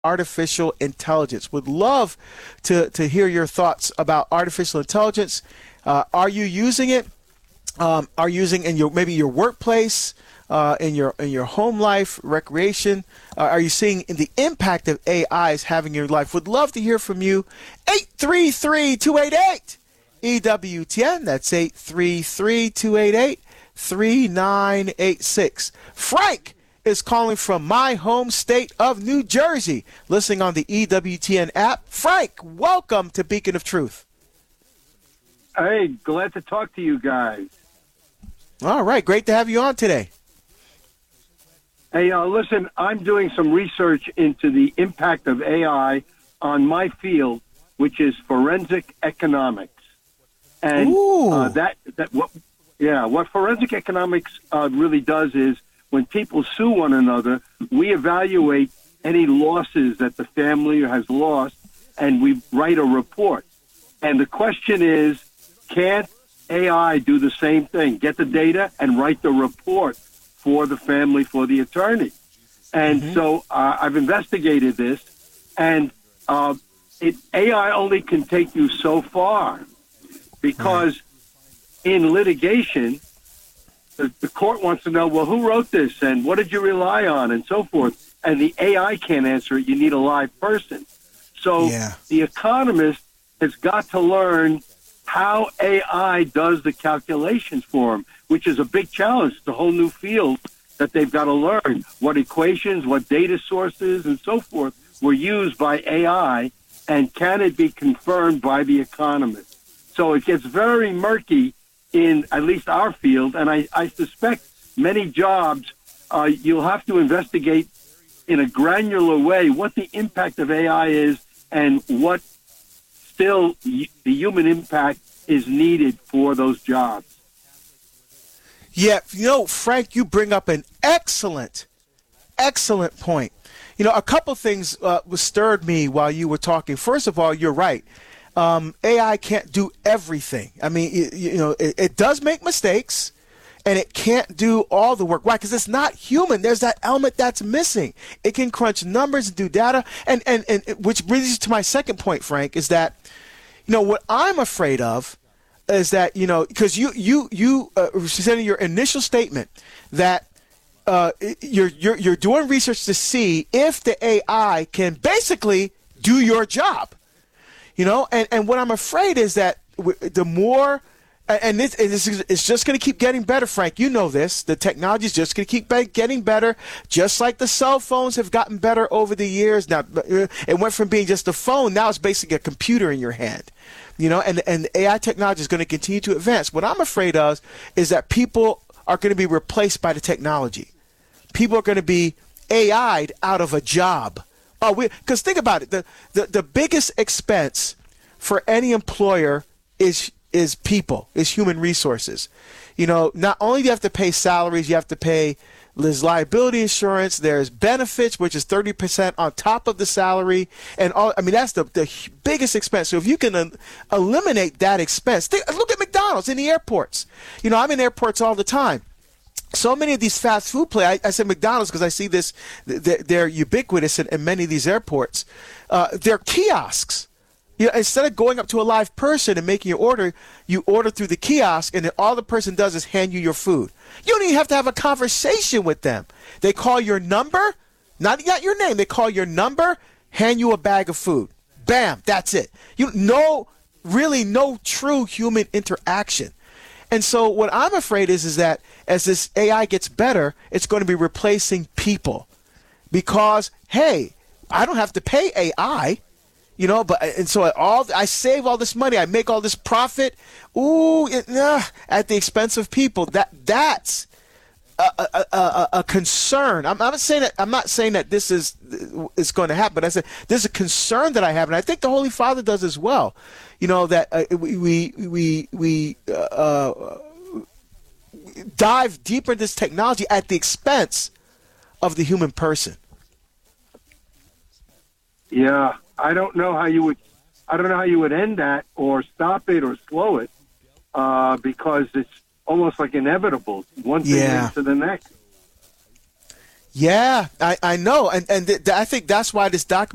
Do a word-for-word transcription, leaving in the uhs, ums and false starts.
artificial intelligence. Would love to, to hear your thoughts about artificial intelligence. Uh, are you using it? Um, are you using in your maybe your workplace, uh, in your in your home life, recreation? Uh, are you seeing the impact of A I is having in your life? Would love to hear from you. eight three three, two eight eight, E W T N. That's eight three three, two eight eight, three nine eight six. Frank is calling from my home state of New Jersey, listening on the E W T N app. Frank, welcome to Beacon of Truth. Hey, glad to talk to you guys. All right, great to have you on today. Hey, uh, listen, I'm doing some research into the impact of A I on my field, which is forensic economics. And uh, that, that what, yeah, what forensic economics uh, really does is when people sue one another, we evaluate any losses that the family has lost, and we write a report. And the question is, can't A I do the same thing? Get the data and write the report for the family, for the attorney. And mm-hmm. so uh, I've investigated this, and uh, it, A I only can take you so far because right. in litigation, the, the court wants to know, well, who wrote this and what did you rely on and so forth. And the A I can't answer it. You need a live person. So yeah. the economist has got to learn how A I does the calculations for them, which is a big challenge. It's a whole new field that they've got to learn. What equations, what data sources, and so forth were used by A I, and can it be confirmed by the economist? So it gets very murky in at least our field, and I, I suspect many jobs uh, you'll have to investigate in a granular way what the impact of A I is and what still the human impact is needed for those jobs. Yeah, you know, Frank, you bring up an excellent, excellent point. You know, a couple things uh, stirred me while you were talking. First of all, you're right. Um, A I can't do everything. I mean, it, you know, it, it does make mistakes, and it can't do all the work. Why? Because it's not human. There's that element that's missing. It can crunch numbers and do data, and and and which brings you to my second point, Frank, is that, you know, what I'm afraid of is that, you know, because you you you uh, said in your initial statement that uh, you're you're you're doing research to see if the A I can basically do your job. You know, and, and what I'm afraid is that the more, and this, and this is, it's just going to keep getting better, Frank. You know this. The technology is just going to keep getting better, just like the cell phones have gotten better over the years. Now, it went from being just a phone, now it's basically a computer in your hand. You know, and, and A I technology is going to continue to advance. What I'm afraid of is that people are going to be replaced by the technology. People are going to be A I'd out of a job. Oh, we because think about it. The, the the biggest expense for any employer is is people, is human resources. You know, not only do you have to pay salaries, you have to pay there's liability insurance, there's benefits, which is thirty percent on top of the salary, and all. I mean, that's the the biggest expense. So if you can uh, eliminate that expense, think, look at McDonald's in the airports. You know, I'm in airports all the time. So many of these fast food places, I, I said McDonald's because I see this, they're, they're ubiquitous in, in many of these airports. Uh, they're kiosks. You know, instead of going up to a live person and making your order, you order through the kiosk, and then all the person does is hand you your food. You don't even have to have a conversation with them. They call your number, not, not your name, they call your number, hand you a bag of food. Bam, that's it. You no, really no true human interaction. And so what I'm afraid is, is that as this A I gets better, it's going to be replacing people because, hey, I don't have to pay A I, you know, but and so all I save all this money, I make all this profit, ooh, it, uh, at the expense of people. That that's a, a, a, a concern. I'm, I'm not saying that I'm not saying that this is is going to happen. But I said there's a concern that I have, and I think the Holy Father does as well. You know that uh, we we we, we uh, uh, dive deeper into this technology at the expense of the human person. Yeah, I don't know how you would. I don't know how you would end that or stop it or slow it uh, because it's almost like inevitable. One thing yeah. leads to the next. Yeah, I, I know, and and th- I think that's why this document.